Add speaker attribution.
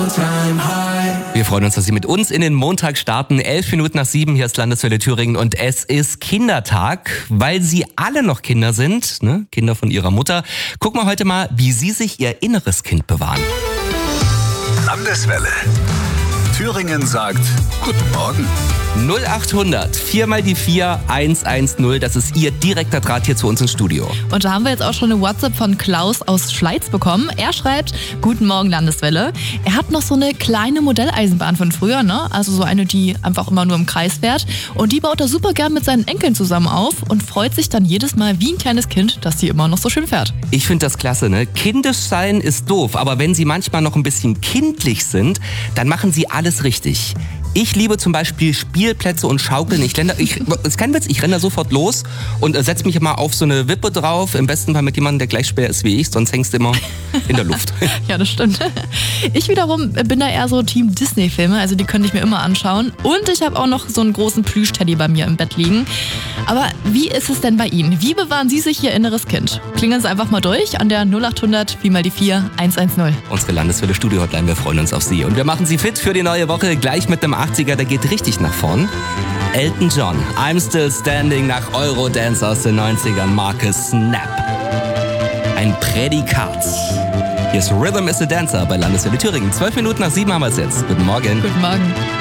Speaker 1: Wir freuen uns, dass Sie mit uns in den Montag starten. 11 Minuten nach 7, hier ist Landeswelle Thüringen und es ist Kindertag, weil Sie alle noch Kinder sind, ne? Kinder von Ihrer Mutter. Gucken wir heute mal, wie Sie sich Ihr inneres Kind bewahren.
Speaker 2: Landeswelle. Thüringen sagt Guten Morgen.
Speaker 1: 0800 4 mal die 4 110, das ist Ihr direkter Draht hier zu uns ins Studio.
Speaker 3: Und da haben wir jetzt auch schon eine WhatsApp von Klaus aus Schleiz bekommen. Er schreibt, Guten Morgen Landeswelle. Er hat noch so eine kleine Modelleisenbahn von früher, ne? Also so eine, die einfach immer nur im Kreis fährt. Und die baut er super gern mit seinen Enkeln zusammen auf und freut sich dann jedes Mal wie ein kleines Kind, dass die immer noch so schön fährt.
Speaker 1: Ich finde das klasse, ne? Kindisch sein ist doof, aber wenn Sie manchmal noch ein bisschen kindlich sind, dann machen Sie alles richtig. Ich liebe zum Beispiel Spielplätze und Schaukeln. Ist kein Witz, ich renne da sofort los und setze mich immer auf so eine Wippe drauf. Im besten Fall mit jemandem, der gleich schwer ist wie ich, sonst hängst du immer in der Luft.
Speaker 3: Ja, das stimmt. Ich wiederum bin da eher so Team Disney-Filme, also die könnte ich mir immer anschauen. Und ich habe auch noch so einen großen Plüsch-Teddy bei mir im Bett liegen. Aber wie ist es denn bei Ihnen? Wie bewahren Sie sich Ihr inneres Kind? Klingeln Sie einfach mal durch an der 0800 4 mal die 4 110.
Speaker 1: Unsere Landeswelle Studio-Hotline, wir freuen uns auf Sie. Und wir machen Sie fit für die neue Woche, gleich mit dem 80er, der geht richtig nach vorn. Elton John, I'm Still Standing nach Eurodance aus den 90ern, Marke Snap. Ein Prädikat. Hier ist Rhythm is a Dancer bei Landeswelle Thüringen. 12 Minuten nach 7 haben wir es jetzt. Guten Morgen.
Speaker 3: Guten Morgen.